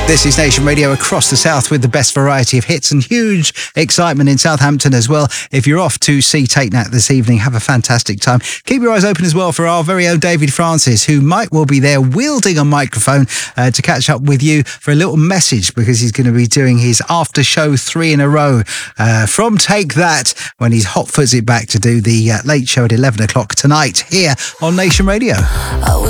This is Nation Radio across the south with the best variety of hits and huge excitement in Southampton as well. If you're off to see Take That this evening, have a fantastic time. Keep your eyes open as well for our very own David Francis, who might well be there wielding a microphone to catch up with you for a little message, because he's going to be doing his after show 3 in a row from Take That when he's hot foots it back to do the late show at 11 o'clock tonight here on Nation Radio.